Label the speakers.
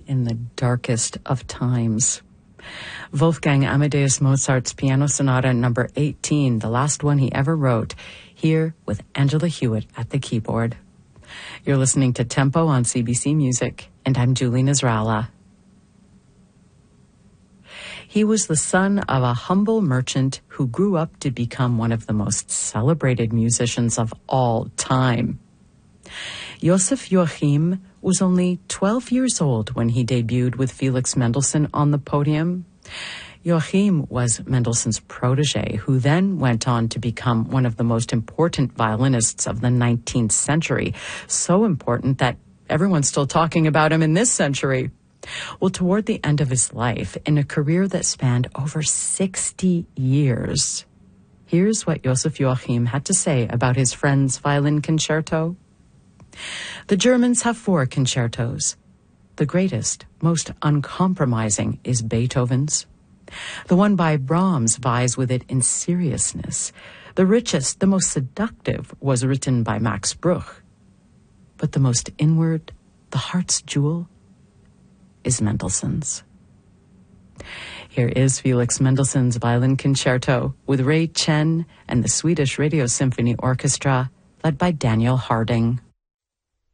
Speaker 1: in the darkest of times. Wolfgang Amadeus Mozart's Piano Sonata number 18, the last one he ever wrote, here with Angela Hewitt at the keyboard. You're listening to Tempo on CBC Music, and I'm Julie Nasrallah. He was the son of a humble merchant who grew up to become one of the most celebrated musicians of all time. Joseph Joachim was only 12 years old when he debuted with Felix Mendelssohn on the podium. Joachim was Mendelssohn's protege, who then went on to become one of the most important violinists of the 19th century, so important that everyone's still talking about him in this century. Well, toward the end of his life, in a career that spanned over 60 years, here's what Joseph Joachim had to say about his friend's violin concerto. The Germans have 4 concertos. The greatest, most uncompromising is Beethoven's. The one by Brahms vies with it in seriousness. The richest, the most seductive was written by Max Bruch. But the most inward, the heart's jewel, is Mendelssohn's. Here is Felix Mendelssohn's Violin Concerto with Ray Chen and the Swedish Radio Symphony Orchestra, led by Daniel Harding.